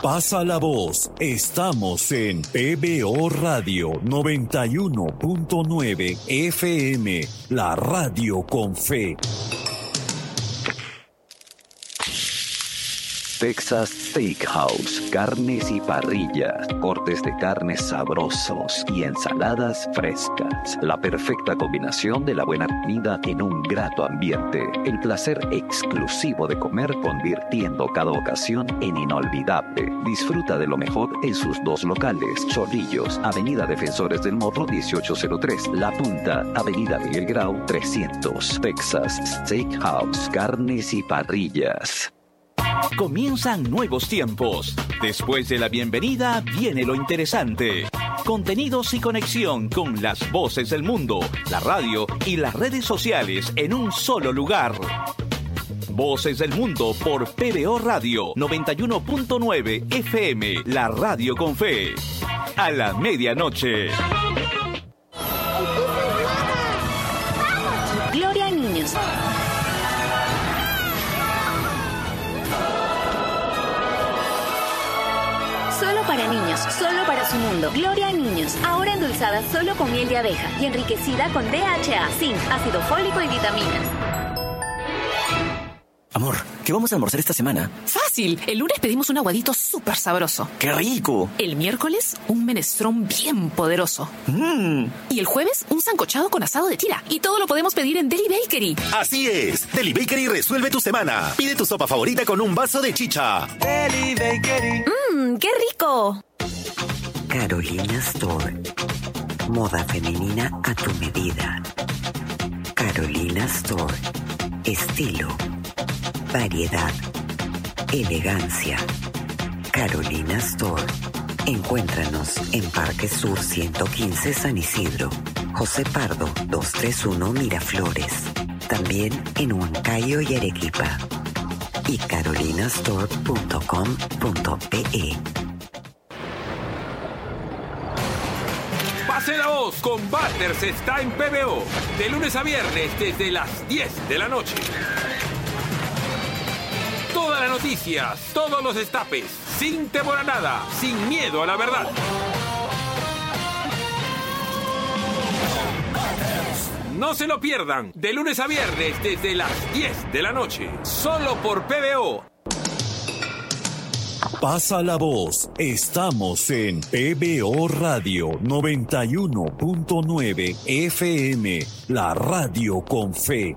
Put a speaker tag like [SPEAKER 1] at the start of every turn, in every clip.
[SPEAKER 1] Pasa la voz. Estamos en PBO Radio 91.9 FM, la radio con fe.
[SPEAKER 2] Texas Steakhouse, carnes y parrillas, cortes de carnes sabrosos y ensaladas frescas. La perfecta combinación de la buena comida en un grato ambiente. El placer exclusivo de comer convirtiendo cada ocasión en inolvidable. Disfruta de lo mejor en sus dos locales. Chorrillos, Avenida Defensores del Morro 1803. La Punta, Avenida Miguel Grau 300. Texas Steakhouse, carnes y parrillas.
[SPEAKER 3] Comienzan nuevos tiempos. Después de la bienvenida viene lo interesante. Contenidos y conexión con las voces del mundo, la radio y las redes sociales en un solo lugar. Voces del Mundo por PBO Radio 91.9 FM, la radio con fe. A la medianoche.
[SPEAKER 4] Gloria a niños. Solo para niños, solo para su mundo. Gloria a niños, ahora endulzada solo con miel de abeja y enriquecida con DHA, zinc, ácido fólico y vitaminas.
[SPEAKER 5] Amor, ¿qué vamos a almorzar esta semana?
[SPEAKER 6] Fácil, el lunes pedimos un aguadito súper sabroso.
[SPEAKER 5] ¡Qué rico!
[SPEAKER 6] El miércoles, un menestrón bien poderoso. Y el jueves, un sancochado con asado de tira. Y todo lo podemos pedir en Deli Bakery.
[SPEAKER 7] Así es, Deli Bakery resuelve tu semana. Pide tu sopa favorita con un vaso de chicha.
[SPEAKER 8] Deli Bakery.
[SPEAKER 4] ¡Qué rico!
[SPEAKER 9] Carolina Store. Moda femenina a tu medida. Carolina Store. Estilo. Variedad. Elegancia. Carolina Store. Encuéntranos en Parque Sur 115 San Isidro. José Pardo 231 Miraflores. También en Huancayo y Arequipa. Y carolinastore.com.pe.
[SPEAKER 10] Pase la voz con Butters está en PBO. De lunes a viernes desde las 10 de la noche. Todas las noticias, todos los destapes, sin temor a nada, sin miedo a la verdad. No se lo pierdan, de lunes a viernes desde las 10 de la noche, solo por PBO.
[SPEAKER 1] Pasa la voz. Estamos en PBO Radio 91.9 FM, la radio con fe.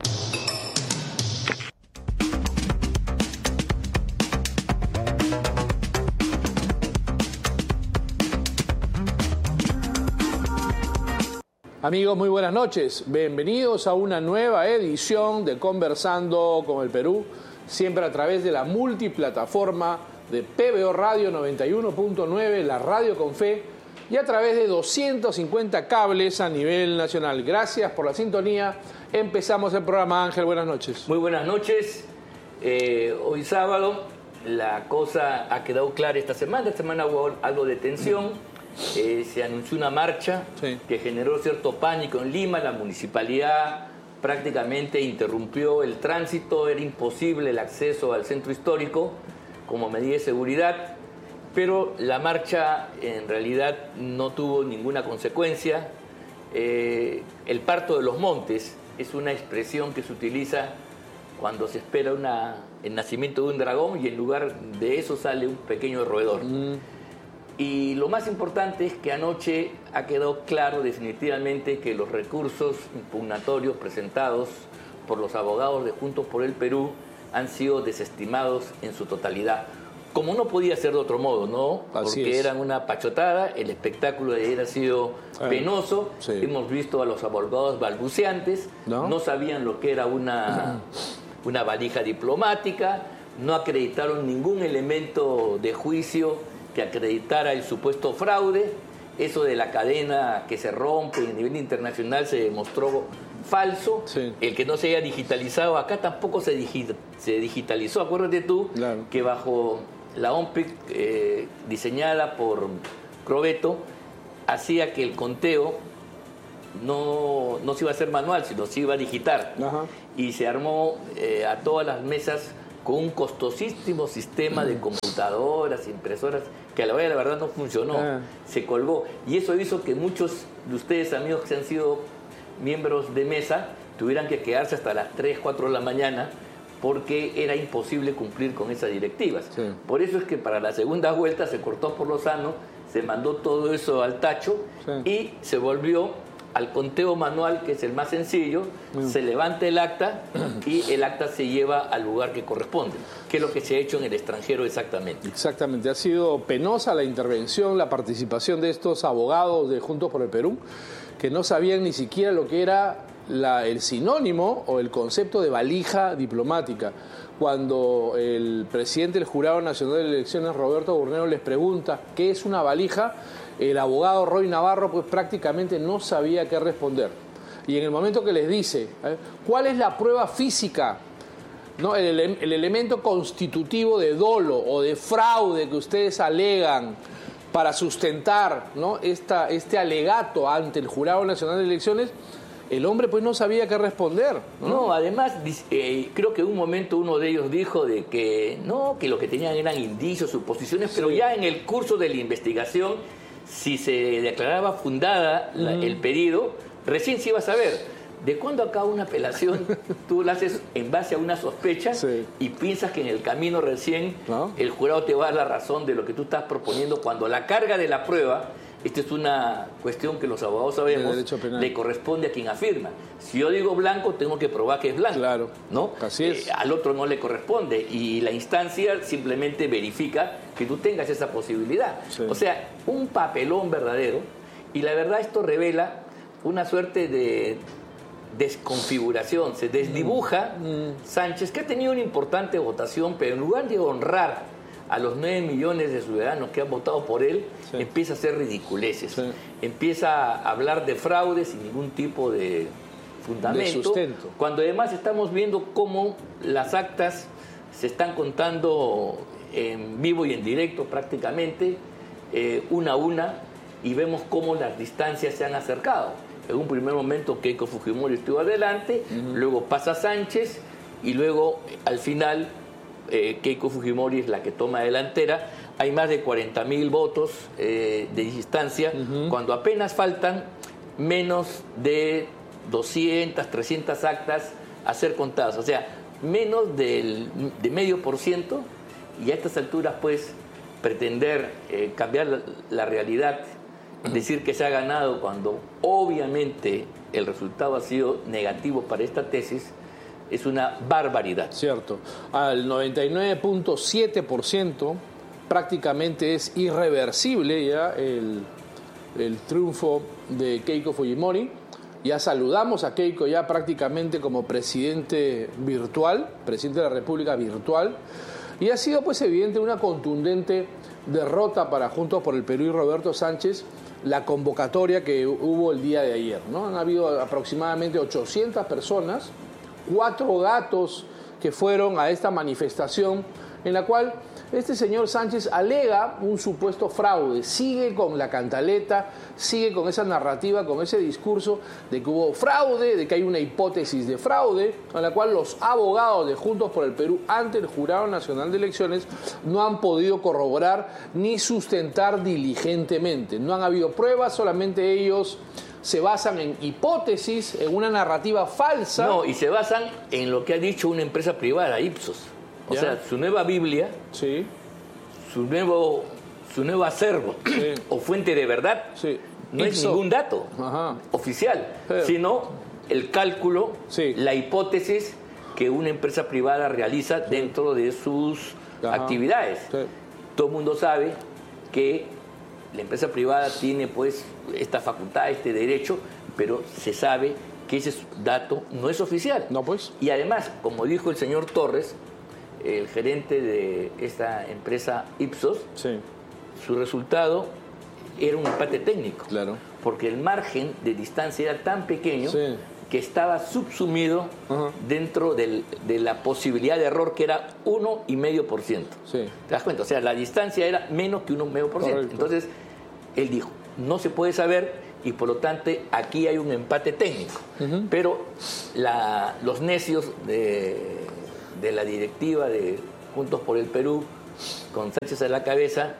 [SPEAKER 11] Amigos, muy buenas noches. Bienvenidos a una nueva edición de Conversando con el Perú, siempre a través de la multiplataforma de PBO Radio 91.9, la radio con fe, y a través de 250 cables a nivel nacional. Gracias por la sintonía. Empezamos el programa. Ángel, buenas noches.
[SPEAKER 12] Muy buenas noches. Hoy sábado la cosa ha quedado clara esta semana. Esta semana hubo algo de tensión. Se anunció una marcha que generó cierto pánico en Lima. La municipalidad prácticamente interrumpió el tránsito. Era imposible el acceso al centro histórico como medida de seguridad, pero la marcha en realidad no tuvo ninguna consecuencia. El parto de los montes es una expresión que se utiliza cuando se espera el nacimiento de un dragón y en lugar de eso sale un pequeño roedor. Y lo más importante es que anoche ha quedado claro definitivamente que los recursos impugnatorios presentados por los abogados de Juntos por el Perú han sido desestimados en su totalidad. Como no podía ser de otro modo, ¿no? Porque eran una pachotada, el espectáculo de ayer ha sido penoso, hemos visto a los abogados balbuceantes, no sabían lo que era una valija diplomática, no acreditaron ningún elemento de juicio que acreditara el supuesto fraude. Eso de la cadena que se rompe a nivel internacional se demostró falso. El que no se haya digitalizado, acá tampoco se digitalizó. Acuérdate tú que bajo la OMPIC diseñada por Crobeto hacía que el conteo no se iba a hacer manual, sino se iba a digitar. Y se armó a todas las mesas con un costosísimo sistema de computadoras, impresoras, que a la hora de la verdad no funcionó, se colgó. Y eso hizo que muchos de ustedes, amigos que han sido miembros de mesa, tuvieran que quedarse hasta las 3, 4 de la mañana, porque era imposible cumplir con esas directivas. Sí. Por eso es que para la segunda vuelta se cortó por lo sano, se mandó todo eso al tacho y se volvió al conteo manual, que es el más sencillo, se levanta el acta y el acta se lleva al lugar que corresponde, que es lo que se ha hecho en el extranjero exactamente.
[SPEAKER 11] Exactamente, ha sido penosa la intervención, la participación de estos abogados de Juntos por el Perú, que no sabían ni siquiera lo que era el sinónimo o el concepto de valija diplomática. Cuando el presidente del Jurado Nacional de Elecciones, Roberto Burnero, les pregunta qué es una valija, el abogado Roy Navarro pues prácticamente no sabía qué responder. Y en el momento que les dice, ¿cuál es la prueba física, ¿no? el elemento constitutivo de dolo o de fraude que ustedes alegan para sustentar, ¿no? este alegato ante el Jurado Nacional de Elecciones? El hombre pues no sabía qué responder.
[SPEAKER 12] No, además creo que en un momento uno de ellos dijo de que no, que lo que tenían eran indicios, suposiciones, pero ya en el curso de la investigación, si se declaraba fundada el pedido, recién se iba a saber. De cuando acá una apelación tú la haces en base a una sospecha y piensas que en el camino recién el jurado te va a dar la razón de lo que tú estás proponiendo, cuando la carga de la prueba, esta es una cuestión que los abogados sabemos, le corresponde a quien afirma. Si yo digo blanco, tengo que probar que es blanco.
[SPEAKER 11] Claro,
[SPEAKER 12] ¿no?
[SPEAKER 11] Así es.
[SPEAKER 12] Al otro no le corresponde y la instancia simplemente verifica que tú tengas esa posibilidad. Sí. O sea, un papelón verdadero, y la verdad esto revela una suerte de desconfiguración. Se desdibuja Sánchez, que ha tenido una importante votación, pero en lugar de honrar a los 9 millones de ciudadanos que han votado por él, empieza a hacer ridiculeces. Empieza a hablar de fraude sin ningún tipo de fundamento. De sustento. Cuando además estamos viendo cómo las actas se están contando en vivo y en directo prácticamente, una a una, y vemos cómo las distancias se han acercado. En un primer momento Keiko Fujimori estuvo adelante, luego pasa Sánchez, y luego al final Keiko Fujimori es la que toma delantera. Hay más de 40.000 votos de distancia, cuando apenas faltan menos de 200, 300 actas a ser contadas. O sea, menos de 0,5%, y a estas alturas pues pretender cambiar la realidad, decir que se ha ganado cuando obviamente el resultado ha sido negativo para esta tesis, es una barbaridad.
[SPEAKER 11] Cierto. Al 99.7% prácticamente es irreversible ya el triunfo de Keiko Fujimori. Ya saludamos a Keiko ya prácticamente como presidente virtual, presidente de la República virtual. Y ha sido pues evidente una contundente derrota para Juntos por el Perú y Roberto Sánchez la convocatoria que hubo el día de ayer, ¿no? Han habido aproximadamente 800 personas, 4 gatos que fueron a esta manifestación en la cual este señor Sánchez alega un supuesto fraude, sigue con la cantaleta, sigue con esa narrativa, con ese discurso de que hubo fraude, de que hay una hipótesis de fraude, a la cual los abogados de Juntos por el Perú ante el Jurado Nacional de Elecciones no han podido corroborar ni sustentar diligentemente. No han habido pruebas, solamente ellos se basan en hipótesis, en una narrativa falsa.
[SPEAKER 12] No, y se basan en lo que ha dicho una empresa privada, Ipsos. O sea, su nueva Biblia, su nuevo acervo o fuente de verdad, no es ningún dato oficial, sino el cálculo, la hipótesis que una empresa privada realiza dentro de sus actividades. Todo el mundo sabe que la empresa privada tiene pues esta facultad, este derecho, pero se sabe que ese dato no es oficial.
[SPEAKER 11] No, pues.
[SPEAKER 12] Y además, como dijo el señor Torres, el gerente de esta empresa Ipsos, su resultado era un empate técnico.
[SPEAKER 11] Claro.
[SPEAKER 12] Porque el margen de distancia era tan pequeño que estaba subsumido dentro de la posibilidad de error, que era 1,5%. ¿Te das cuenta? O sea, la distancia era menos que 1,5%. Correcto. Entonces, él dijo, no se puede saber, y por lo tanto aquí hay un empate técnico. Pero los necios de de la directiva de Juntos por el Perú, con Sánchez a la cabeza,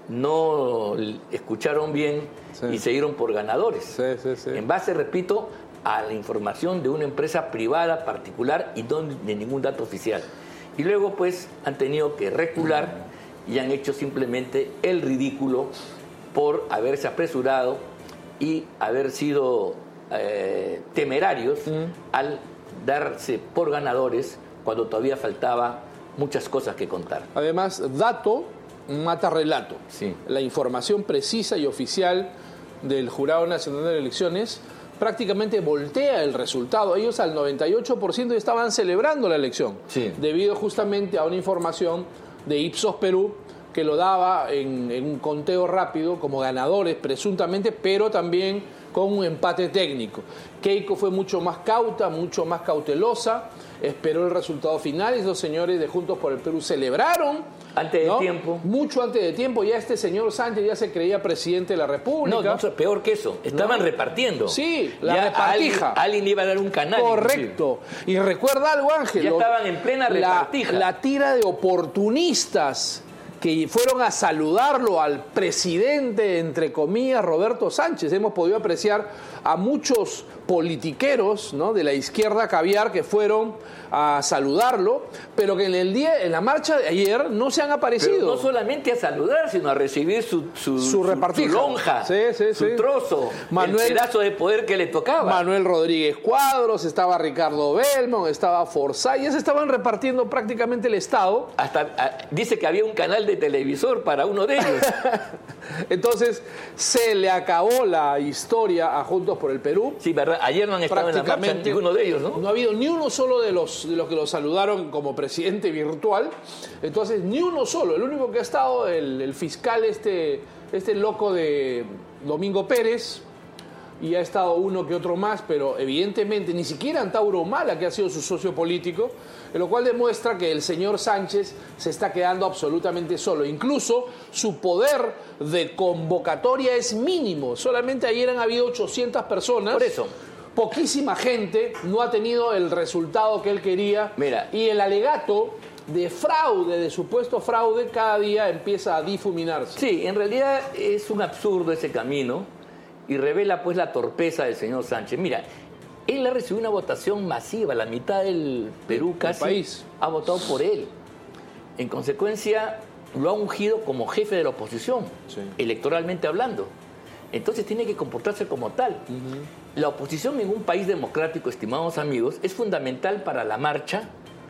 [SPEAKER 12] no escucharon bien y se dieron por ganadores. En base, repito, a la información de una empresa privada particular y no de ningún dato oficial. Y luego pues han tenido que recular y han hecho simplemente el ridículo por haberse apresurado y haber sido temerarios al darse por ganadores cuando todavía faltaba muchas cosas que contar.
[SPEAKER 11] Además, dato mata relato. La información precisa y oficial del Jurado Nacional de Elecciones prácticamente voltea el resultado. Ellos al 98% estaban celebrando la elección, debido justamente a una información de Ipsos Perú que lo daba en un conteo rápido como ganadores presuntamente, pero también con un empate técnico. Keiko fue mucho más cauta, mucho más cautelosa, esperó el resultado final y esos señores de Juntos por el Perú celebraron
[SPEAKER 12] antes de tiempo.
[SPEAKER 11] Mucho antes de tiempo. Ya este señor Sánchez ya se creía presidente de la República.
[SPEAKER 12] No, peor que eso. Estaban repartiendo.
[SPEAKER 11] Sí, la repartija.
[SPEAKER 12] Alguien iba a dar un canal.
[SPEAKER 11] Correcto. Inclusive. Y recuerda algo, Ángel.
[SPEAKER 12] Ya estaban en plena repartija.
[SPEAKER 11] La tira de oportunistas que fueron a saludarlo al presidente, entre comillas, Roberto Sánchez. Hemos podido apreciar a muchos politiqueros, ¿no?, de la izquierda caviar que fueron a saludarlo, pero que en la marcha de ayer no se han aparecido.
[SPEAKER 12] Pero no solamente a saludar, sino a recibir su
[SPEAKER 11] repartija,
[SPEAKER 12] su lonja, su trozo, el pedazo de poder que le tocaba.
[SPEAKER 11] Manuel Rodríguez Cuadros, estaba Ricardo Belmont, estaba Forsyth, ya se estaban repartiendo prácticamente el Estado.
[SPEAKER 12] Hasta dice que había un canal de televisor para uno de ellos.
[SPEAKER 11] Entonces, se le acabó la historia a Juntos por el Perú.
[SPEAKER 12] Sí, ¿verdad? Ayer no han estado en la marcha ninguno de ellos, ¿no?
[SPEAKER 11] No ha habido ni uno solo de los que lo saludaron como presidente virtual. Entonces, ni uno solo. El único que ha estado, el fiscal este loco de Domingo Pérez, y ha estado uno que otro más, pero evidentemente ni siquiera Antauro Humala, que ha sido su socio político, lo cual demuestra que el señor Sánchez se está quedando absolutamente solo. Incluso su poder de convocatoria es mínimo. Solamente ayer han habido 800 personas.
[SPEAKER 12] Por eso.
[SPEAKER 11] Poquísima gente, no ha tenido el resultado que él quería.
[SPEAKER 12] Mira.
[SPEAKER 11] Y el alegato de fraude, de supuesto fraude, cada día empieza a difuminarse.
[SPEAKER 12] Sí, en realidad es un absurdo ese camino y revela pues la torpeza del señor Sánchez. Mira, él ha recibido una votación masiva, la mitad del Perú casi ha votado por él. En consecuencia, lo ha ungido como jefe de la oposición, electoralmente hablando. Entonces tiene que comportarse como tal. La oposición en un país democrático, estimados amigos, es fundamental para la marcha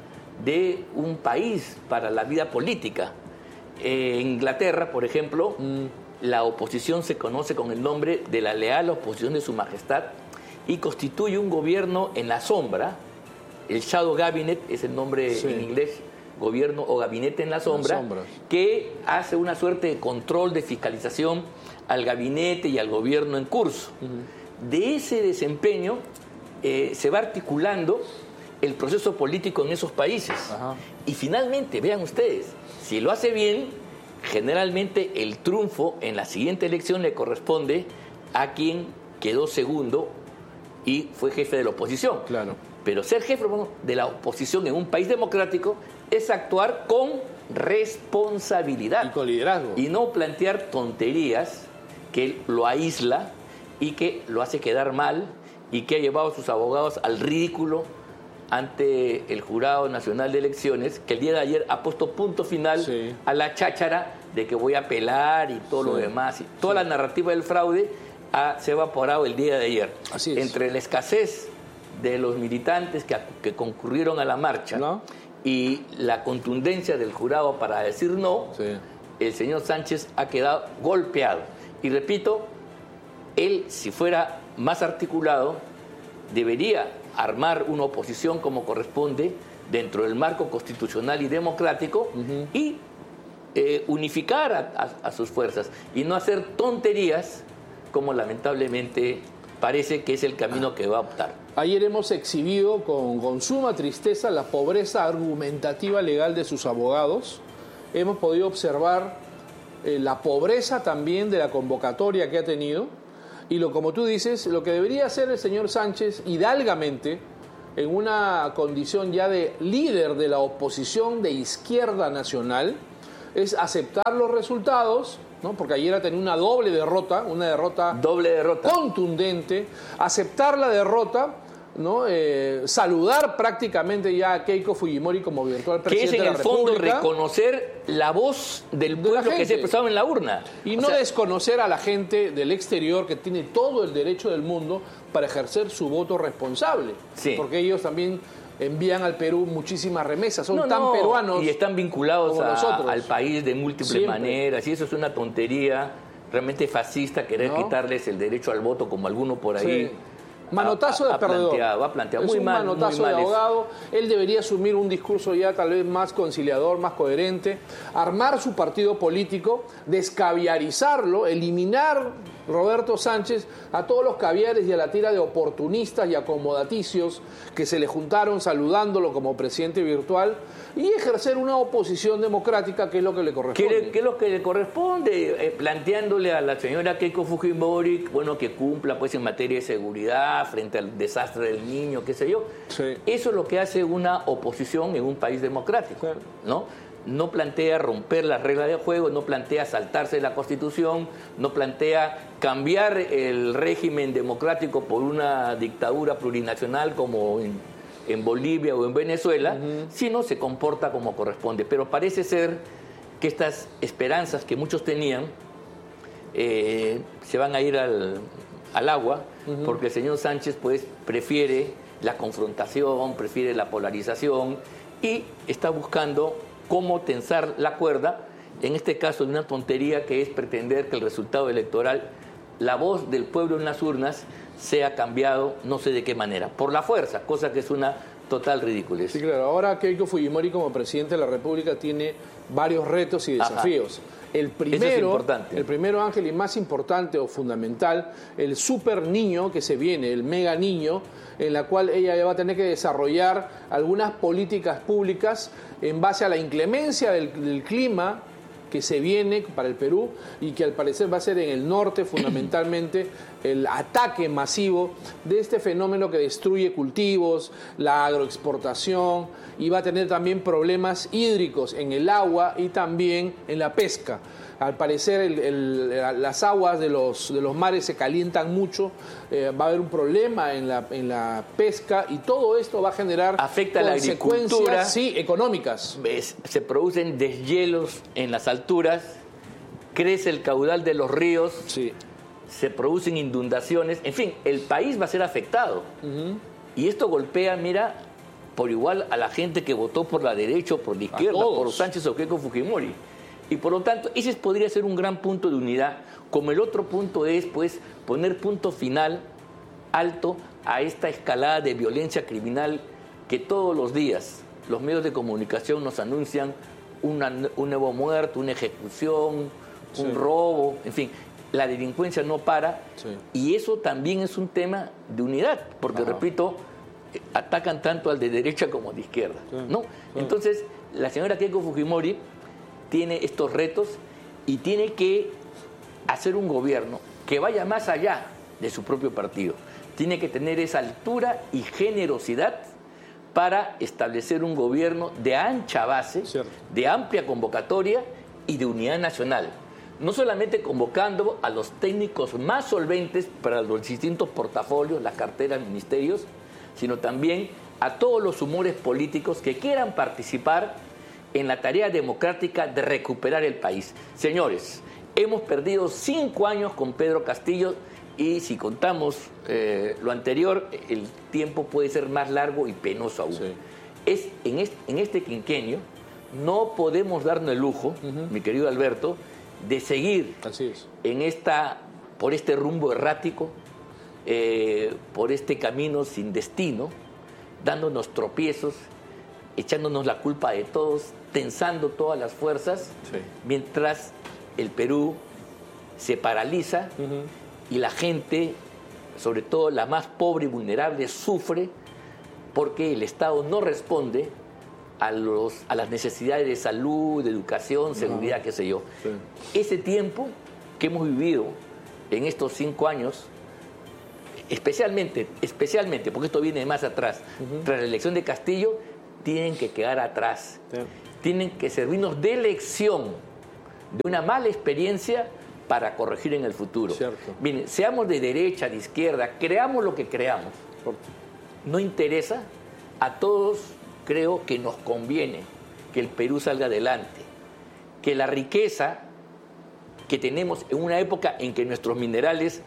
[SPEAKER 12] de un país, para la vida política. En Inglaterra, por ejemplo, la oposición se conoce con el nombre de la leal oposición de su majestad y constituye un gobierno en la sombra. El Shadow Cabinet es el nombre en inglés, gobierno o gabinete en la sombra, que hace una suerte de control, de fiscalización al gabinete y al gobierno en curso. De ese desempeño se va articulando el proceso político en esos países. Y finalmente, vean ustedes, si lo hace bien, generalmente el triunfo en la siguiente elección le corresponde a quien quedó segundo y fue jefe de la oposición.
[SPEAKER 11] Claro.
[SPEAKER 12] Pero ser jefe de la oposición en un país democrático es actuar con responsabilidad.
[SPEAKER 11] Y con liderazgo.
[SPEAKER 12] Y no plantear tonterías que lo aísla y que lo hace quedar mal y que ha llevado a sus abogados al ridículo ante el Jurado Nacional de Elecciones, que el día de ayer ha puesto punto final a la cháchara de que voy a apelar y todo lo demás. Y toda la narrativa del fraude se ha evaporado el día de ayer.
[SPEAKER 11] Así es.
[SPEAKER 12] Entre la escasez de los militantes que concurrieron a la marcha y la contundencia del jurado para decir no, el señor Sánchez ha quedado golpeado. Y repito, él, si fuera más articulado, debería armar una oposición como corresponde dentro del marco constitucional y democrático y unificar a sus fuerzas y no hacer tonterías como lamentablemente parece que es el camino que va a optar.
[SPEAKER 11] Ayer hemos exhibido con suma tristeza la pobreza argumentativa legal de sus abogados. Hemos podido observar la pobreza también de la convocatoria que ha tenido. Y como tú dices, lo que debería hacer el señor Sánchez hidalgamente en una condición ya de líder de la oposición de izquierda nacional, es aceptar los resultados, ¿no? Porque ayer ha tenido una doble derrota contundente, aceptar la derrota, ¿no? Saludar prácticamente ya a Keiko Fujimori como virtual presidente de la República.
[SPEAKER 12] Que es en el fondo reconocer la voz del pueblo que se expresaba en la urna.
[SPEAKER 11] Y no desconocer a la gente del exterior que tiene todo el derecho del mundo para ejercer su voto responsable.
[SPEAKER 12] Sí.
[SPEAKER 11] Porque ellos también envían al Perú muchísimas remesas, son tan peruanos.
[SPEAKER 12] Y están vinculados
[SPEAKER 11] nosotros.
[SPEAKER 12] al país de múltiples maneras, y eso es una tontería realmente fascista, querer quitarles el derecho al voto como alguno por ahí.
[SPEAKER 11] Sí. Manotazo de perdedor.
[SPEAKER 12] Ha planteado
[SPEAKER 11] es
[SPEAKER 12] muy
[SPEAKER 11] un
[SPEAKER 12] mal.
[SPEAKER 11] Manotazo de abogado. Él debería asumir un discurso ya tal vez más conciliador, más coherente, armar su partido político, descaviarizarlo, eliminar Roberto Sánchez a todos los caviares y a la tira de oportunistas y acomodaticios que se le juntaron saludándolo como presidente virtual y ejercer una oposición democrática, que es lo que le corresponde.
[SPEAKER 12] ¿Qué es lo que le corresponde? Planteándole a la señora Keiko Fujimori, bueno, que cumpla pues en materia de seguridad frente al desastre del niño, qué sé yo.
[SPEAKER 11] Sí.
[SPEAKER 12] Eso es lo que hace una oposición en un país democrático, claro. ¿No? No plantea romper las reglas del juego, no plantea saltarse la Constitución, no plantea cambiar el régimen democrático por una dictadura plurinacional como en Bolivia o en Venezuela, sino se comporta como corresponde. Pero parece ser que estas esperanzas que muchos tenían se van a ir al agua, porque el señor Sánchez pues prefiere la confrontación, prefiere la polarización y está buscando cómo tensar la cuerda, en este caso de una tontería que es pretender que el resultado electoral, la voz del pueblo en las urnas, sea cambiado no sé de qué manera, por la fuerza, cosa que es una total ridiculez.
[SPEAKER 11] Sí, claro. Ahora Keiko Fujimori como presidente de la República tiene varios retos y desafíos. El primero, Ángel, y más importante o fundamental, el super niño que se viene, el mega niño, en la cual ella va a tener que desarrollar algunas políticas públicas en base a la inclemencia del clima que se viene para el Perú y que al parecer va a ser en el norte fundamentalmente el ataque masivo de este fenómeno que destruye cultivos, la agroexportación, y va a tener también problemas hídricos en el agua y también en la pesca. Al parecer las aguas de los mares se calientan mucho, va a haber un problema en la pesca y todo esto va a generar
[SPEAKER 12] afecta
[SPEAKER 11] consecuencias,
[SPEAKER 12] la agricultura,
[SPEAKER 11] sí, económicas.
[SPEAKER 12] Se producen deshielos en las alturas, crece el caudal de los ríos,
[SPEAKER 11] sí.
[SPEAKER 12] Se producen inundaciones, en fin, el país va a ser afectado. Y esto golpea, mira, por igual a la gente que votó por la derecha o por la izquierda, por Sánchez o Keiko Fujimori. Y por lo tanto, ese podría ser un gran punto de unidad, como el otro punto es, pues, poner punto final alto a esta escalada de violencia criminal que todos los días los medios de comunicación nos anuncian un nuevo muerto, una ejecución, un robo, en fin. La delincuencia no para y eso también es un tema de unidad, porque, repito, atacan tanto al de derecha como de izquierda, ¿no? Entonces, la señora Keiko Fujimori tiene estos retos y tiene que hacer un gobierno que vaya más allá de su propio partido. Tiene que tener esa altura y generosidad para establecer un gobierno de ancha base, de amplia convocatoria y de unidad nacional. No solamente convocando a los técnicos más solventes para los distintos portafolios, las carteras, ministerios, sino también a todos los humores políticos que quieran participar en la tarea democrática de recuperar el país. Señores, hemos perdido 5 años con Pedro Castillo y si contamos lo anterior, el tiempo puede ser más largo y penoso aún. En este quinquenio no podemos darnos el lujo, mi querido Alberto, de seguir por este rumbo errático, por este camino sin destino, dándonos tropiezos, echándonos la culpa de todos, tensando todas las fuerzas, mientras el Perú se paraliza y la gente, sobre todo la más pobre y vulnerable, sufre porque el Estado no responde a las necesidades de salud, de educación, seguridad, qué sé yo. Ese tiempo que hemos vivido en estos 5 años especialmente, porque esto viene de más atrás, tras la elección de Castillo, tienen que quedar atrás. Sí. Tienen que servirnos de lección de una mala experiencia para corregir en el futuro.
[SPEAKER 11] Cierto.
[SPEAKER 12] Miren, seamos de derecha, de izquierda, creamos lo que creamos. No interesa, a todos creo que nos conviene que el Perú salga adelante, que la riqueza que tenemos en una época en que nuestros minerales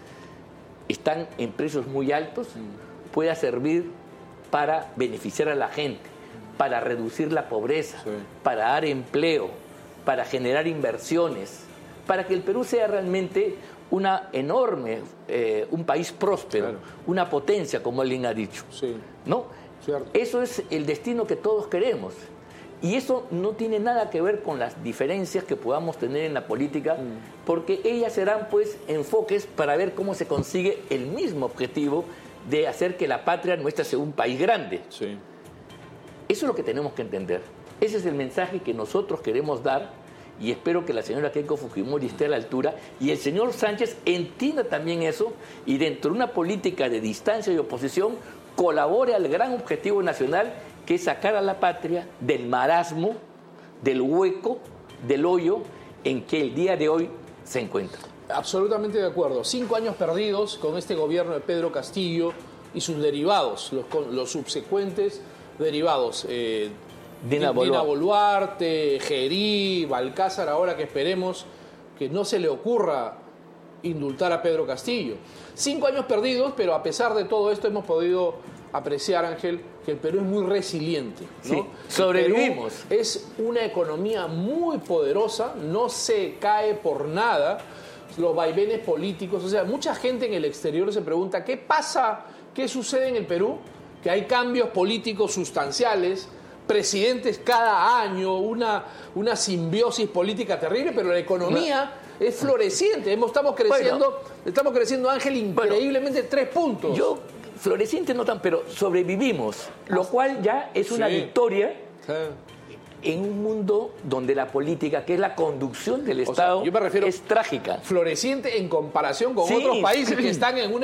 [SPEAKER 12] están en precios muy altos, pueda servir para beneficiar a la gente, para reducir la pobreza, para dar empleo, para generar inversiones, para que el Perú sea realmente una enorme, un país próspero, claro, una potencia, como alguien ha dicho.
[SPEAKER 11] Sí.
[SPEAKER 12] ¿No?
[SPEAKER 11] Cierto.
[SPEAKER 12] Eso es el destino que todos queremos. Y eso no tiene nada que ver con las diferencias que podamos tener en la política, porque ellas serán pues enfoques para ver cómo se consigue el mismo objetivo de hacer que la patria nuestra sea un país grande.
[SPEAKER 11] Sí.
[SPEAKER 12] Eso es lo que tenemos que entender. Ese es el mensaje que nosotros queremos dar, y espero que la señora Keiko Fujimori esté a la altura y el señor Sánchez entienda también eso y dentro de una política de distancia y oposición colabore al gran objetivo nacional, que es sacar a la patria del marasmo, del hueco, del hoyo en que el día de hoy se encuentra.
[SPEAKER 11] Absolutamente de acuerdo. 5 años perdidos con este gobierno de Pedro Castillo y sus derivados, los subsecuentes derivados. Dina Boluarte, Gerí, Balcázar, ahora que esperemos que no se le ocurra indultar a Pedro Castillo. 5 años perdidos, pero a pesar de todo esto hemos podido apreciar, Ángel, que el Perú es muy resiliente, ¿no?
[SPEAKER 12] Sí, sobrevivimos.
[SPEAKER 11] Es una economía muy poderosa, no se cae por nada. Los vaivenes políticos, o sea, mucha gente en el exterior se pregunta ¿qué pasa? ¿Qué sucede en el Perú? Que hay cambios políticos sustanciales, presidentes cada año, una simbiosis política terrible, pero la economía es floreciente. Estamos creciendo, Ángel, increíblemente 3 puntos.
[SPEAKER 12] Yo, floreciente no tan, pero sobrevivimos, lo cual ya es una victoria en un mundo donde la política, que es la conducción del Estado,
[SPEAKER 11] yo me refiero
[SPEAKER 12] es trágica.
[SPEAKER 11] Floreciente en comparación con otros países que están en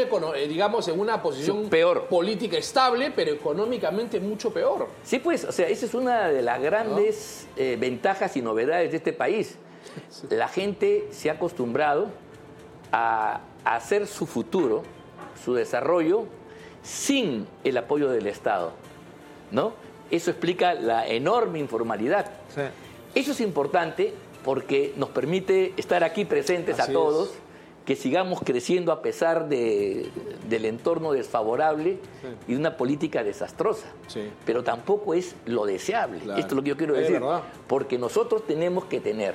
[SPEAKER 11] una posición peor, política estable, pero económicamente mucho peor.
[SPEAKER 12] Sí, pues, o sea, esa es una de las grandes ventajas y novedades de este país. La gente se ha acostumbrado a hacer su futuro, su desarrollo, sin el apoyo del Estado, ¿no? Eso explica la enorme informalidad. Sí. Eso es importante porque nos permite estar aquí presentes a todos, que sigamos creciendo a pesar del entorno desfavorable y de una política desastrosa. Sí. Pero tampoco es lo deseable. Claro. Esto es lo que yo quiero decir. ¿Verdad? Porque nosotros tenemos que tener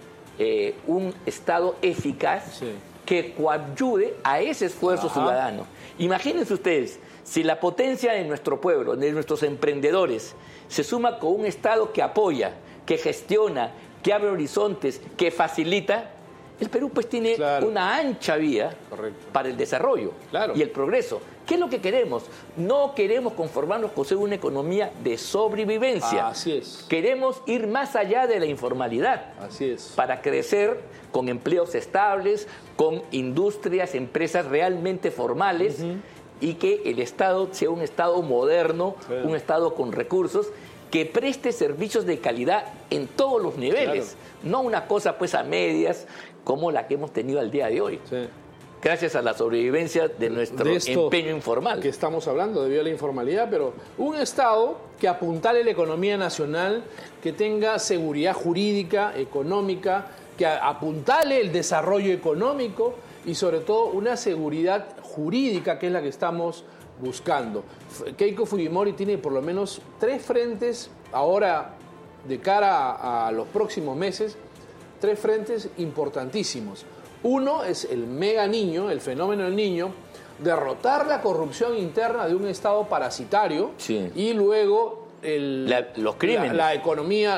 [SPEAKER 12] un Estado eficaz que coadyuve a ese esfuerzo ciudadano. Imagínense ustedes, si la potencia de nuestro pueblo, de nuestros emprendedores, se suma con un Estado que apoya, que gestiona, que abre horizontes, que facilita, el Perú pues tiene una ancha vía para el desarrollo y el progreso. ¿Qué es lo que queremos? No queremos conformarnos con ser una economía de sobrevivencia.
[SPEAKER 11] Así es.
[SPEAKER 12] Queremos ir más allá de la informalidad.
[SPEAKER 11] Así es.
[SPEAKER 12] Para crecer con empleos estables, con industrias, empresas realmente formales, y que el Estado sea un Estado moderno, un Estado con recursos, que preste servicios de calidad en todos los niveles. No una cosa pues a medias como la que hemos tenido al día de hoy. Gracias a la sobrevivencia de nuestro empeño informal.
[SPEAKER 11] Que estamos hablando debido a la informalidad, pero un Estado que apuntale la economía nacional, que tenga seguridad jurídica, económica, que apuntale el desarrollo económico y sobre todo una seguridad jurídica, que es la que estamos buscando. Keiko Fujimori tiene por lo menos 3 frentes ahora de cara a los próximos meses, 3 frentes importantísimos. Uno es el mega niño, el fenómeno del niño, derrotar la corrupción interna de un Estado parasitario y luego
[SPEAKER 12] los crímenes.
[SPEAKER 11] La economía,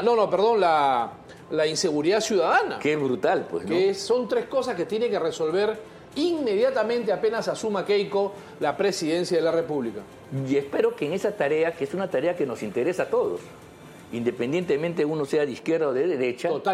[SPEAKER 11] la inseguridad ciudadana.
[SPEAKER 12] Qué brutal, pues, ¿no?
[SPEAKER 11] Que son 3 cosas que tiene que resolver inmediatamente apenas asuma Keiko la presidencia de la República.
[SPEAKER 12] Y espero que en esa tarea, que es una tarea que nos interesa a todos, independientemente uno sea de izquierda o de derecha,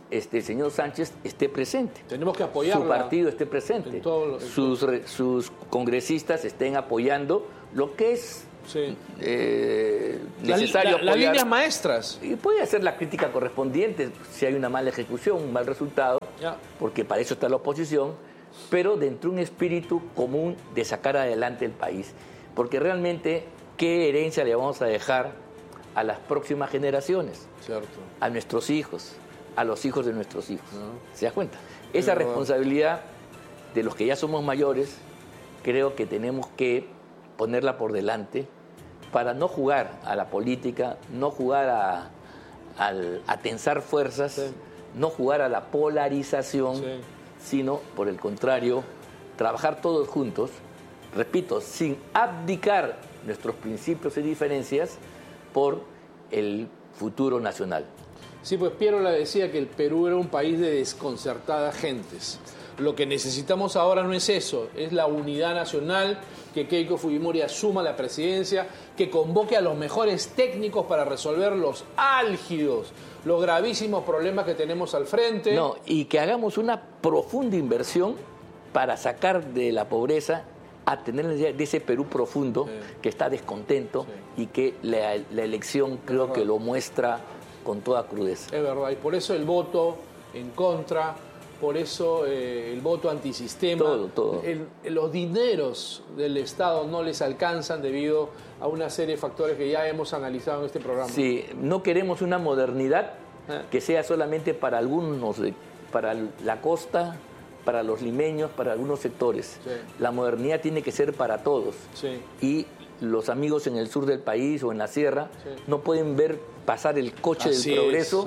[SPEAKER 12] el señor Sánchez esté presente.
[SPEAKER 11] Tenemos que apoyarla.
[SPEAKER 12] Su partido esté presente. Sus congresistas estén apoyando lo que es necesario.
[SPEAKER 11] Las líneas maestras.
[SPEAKER 12] Y puede hacer la crítica correspondiente si hay una mala ejecución, un mal resultado, porque para eso está la oposición, pero dentro de un espíritu común de sacar adelante el país. Porque realmente, ¿qué herencia le vamos a dejar a las próximas generaciones?
[SPEAKER 11] Cierto.
[SPEAKER 12] A nuestros hijos, a los hijos de nuestros hijos. ¿Se da cuenta? Esa responsabilidad de los que ya somos mayores, creo que tenemos que ponerla por delante para no jugar a la política, no jugar a tensar fuerzas, no jugar a la polarización, sino, por el contrario, trabajar todos juntos, repito, sin abdicar nuestros principios y diferencias por el futuro nacional.
[SPEAKER 11] Sí, pues Piero decía que el Perú era un país de desconcertadas gentes. Lo que necesitamos ahora no es eso, es la unidad nacional, que Keiko Fujimori asuma la presidencia, que convoque a los mejores técnicos para resolver los álgidos, los gravísimos problemas que tenemos al frente.
[SPEAKER 12] No, y que hagamos una profunda inversión para sacar de la pobreza a tener de ese Perú profundo que está descontento y que la elección creo que lo muestra con toda crudeza.
[SPEAKER 11] Es verdad, y por eso el voto en contra, por eso el voto antisistema.
[SPEAKER 12] Todo.
[SPEAKER 11] Los dineros del Estado no les alcanzan debido a una serie de factores que ya hemos analizado en este programa.
[SPEAKER 12] Sí, no queremos una modernidad que sea solamente para algunos, para la costa, para los limeños, para algunos sectores.
[SPEAKER 11] Sí.
[SPEAKER 12] La modernidad tiene que ser para todos.
[SPEAKER 11] Sí.
[SPEAKER 12] Y los amigos en el sur del país o en la sierra no pueden ver pasar el coche del progreso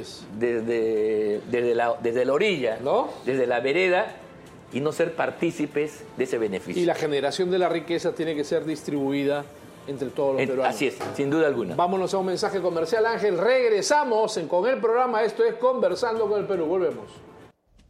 [SPEAKER 12] desde la orilla,
[SPEAKER 11] ¿no?
[SPEAKER 12] Desde la vereda, y no ser partícipes de ese beneficio.
[SPEAKER 11] Y la generación de la riqueza tiene que ser distribuida entre todos los peruanos.
[SPEAKER 12] Así es, sin duda alguna.
[SPEAKER 11] Vámonos a un mensaje comercial, Ángel. Regresamos con el programa. Esto es Conversando con el Perú. Volvemos.